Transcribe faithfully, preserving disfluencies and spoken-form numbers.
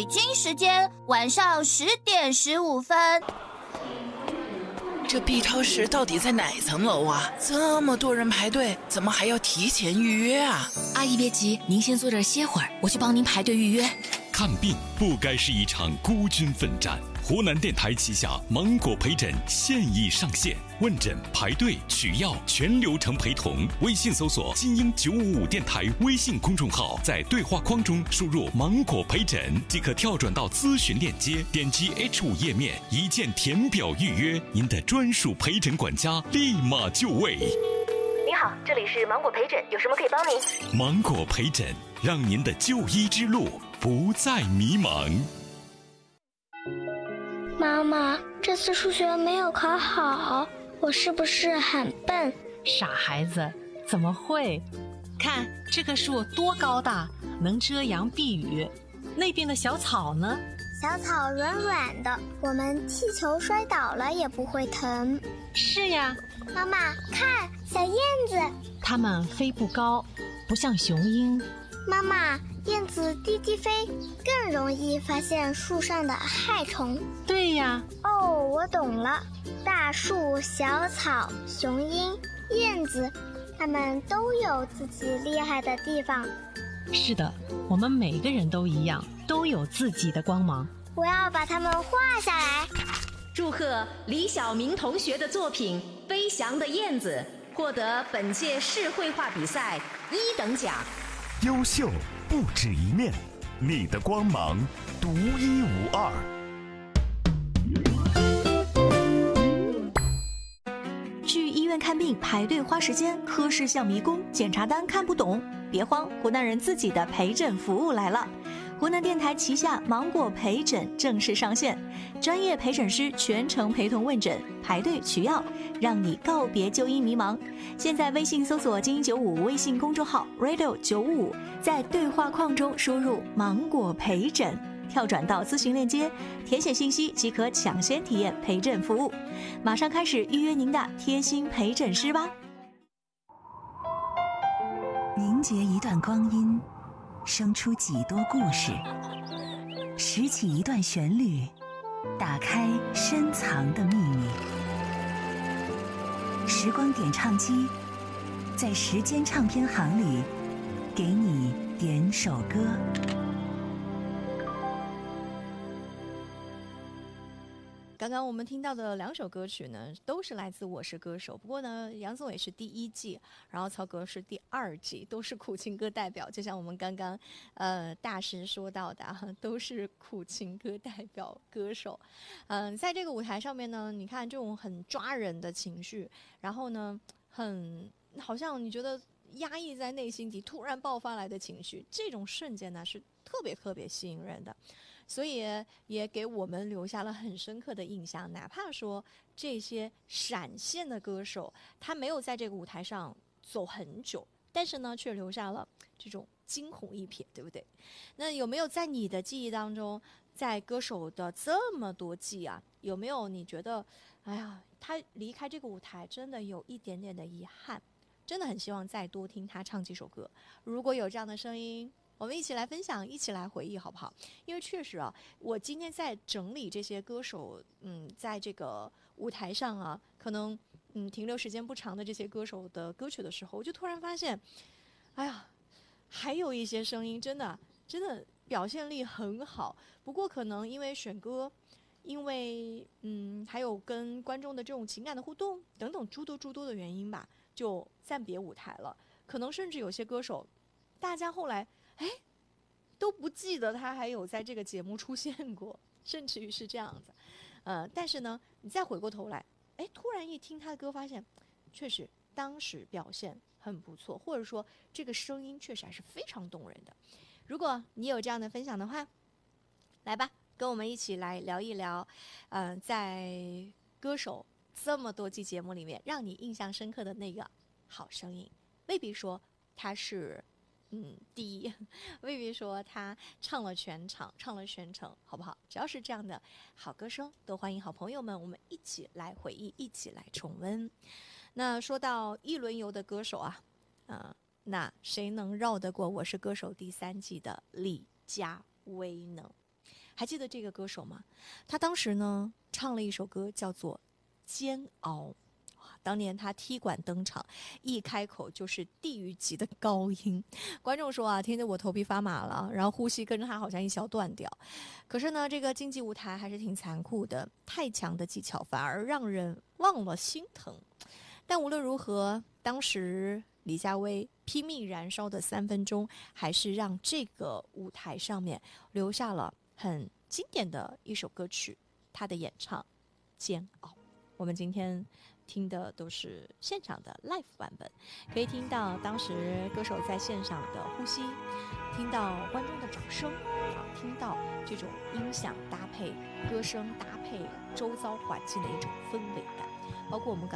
北京时间晚上十点十五分。 这 B 超市到底在哪层楼啊？这么多人排队，怎么还要提前预约啊？ 阿姨别急，您先坐这儿歇会儿，我去帮您排队预约。 看病不该是一场孤军奋战。湖南电台旗下芒果陪诊现已上线，问诊、排队、取药全流程陪同。微信搜索金鹰九五五电台微信公众号，在对话框中输入芒果陪诊即可跳转到咨询链接，点击 H 五 页面，一键填表预约，您的专属陪诊管家立马就位。 你好，这里是芒果陪诊，有什么可以帮您？ 芒果陪诊，让您的就医之路不再迷茫。 妈妈，这次数学没有考好，我是不是很笨？ 傻孩子，怎么会？看这棵树多高大，能遮阳避雨。那边的小草呢？ 小草软软的，我们踢球摔倒了也不会疼。 是呀。 妈妈，看小燕子， 它们飞不高，不像雄鹰。 妈妈，燕子低低飞，更容易发现树上的害虫。 对呀。 哦，我懂了。大树、小草、雄鹰、燕子，它们都有自己厉害的地方。 是的，我们每个人都一样，都有自己的光芒。 我要把它们画下来。 祝贺李晓明同学的作品《飞翔的燕子》获得本届市绘画比赛一等奖。 优秀不止一面，你的光芒独一无二。 去医院看病排队花时间，科室像迷宫，检查单看不懂。别慌，湖南人自己的陪诊服务来了。湖南电台旗下芒果陪诊正式上线，专业陪诊师全程陪同问诊、排队取药，让你告别就医迷茫。现在微信搜索金九五微信公众号 radio 九五五，在对话框中输入芒果陪诊，跳转到咨询链接，填写信息即可抢先体验陪诊服务。马上开始预约您的贴心陪诊师吧。 凝结一段光阴，生出几多故事，拾起一段旋律，打开深藏的秘密。时光点唱机，在时间唱片行里，给你点首歌。 刚刚我们听到的两首歌曲呢，都是来自《我是歌手》。不过呢，杨宗纬是第一季，然后曹格是第二季，都是苦情歌代表。就像我们刚刚呃大师说到的，都是苦情歌代表歌手。嗯、呃，在这个舞台上面呢，你看这种很抓人的情绪，然后呢，很好像你觉得压抑在内心底突然爆发来的情绪，这种瞬间呢是特别特别吸引人的。所以也给我们留下了很深刻的印象，哪怕说这些闪现的歌手他没有在这个舞台上走很久，但是呢却留下了这种惊鸿一瞥，对不对？那有没有在你的记忆当中，在歌手的这么多季啊，有没有你觉得哎呀他离开这个舞台真的有一点点的遗憾，真的很希望再多听他唱几首歌？如果有这样的声音，我们一起来分享，一起来回忆好不好？因为确实啊，我今天在整理这些歌手，嗯，在这个舞台上啊，可能嗯停留时间不长的这些歌手的歌曲的时候，我就突然发现，哎呀，还有一些声音真的真的表现力很好，不过可能因为选歌，因为嗯还有跟观众的这种情感的互动等等诸多诸多的原因吧，就暂别舞台了。可能甚至有些歌手，大家后来哎，都不记得他还有在这个节目出现过，甚至于是这样子，呃，但是呢，你再回过头来，哎，突然一听他的歌，发现确实当时表现很不错，或者说这个声音确实还是非常动人的。如果你有这样的分享的话，来吧，跟我们一起来聊一聊，嗯、呃，在歌手这么多季节目里面，让你印象深刻的那个好声音，未必说他是。嗯，第一，未必说他唱了全场，唱了全程，好不好？只要是这样的好歌声，都欢迎好朋友们，我们一起来回忆，一起来重温。那说到一轮游的歌手啊，呃，那谁能绕得过《我是歌手》第三季的李佳薇呢？ 还记得这个歌手吗？他当时呢唱了一首歌叫做《煎熬》。当年他踢馆登场，一开口就是地狱级的高音，观众说啊，听得我头皮发麻了，然后呼吸跟着他好像一小断掉。可是呢，这个竞技舞台还是挺残酷的，太强的技巧反而让人忘了心疼。但无论如何，当时李佳薇拼命燃烧的三分钟，还是让这个舞台上面留下了很经典的一首歌曲，她的演唱《煎熬》。我们今天听的都是现场的 live 版本，可以听到当时歌手在线上的呼吸，听到观众的掌声，啊，听到这种音响搭配歌声搭配周遭环境的一种氛围感，包括我们刚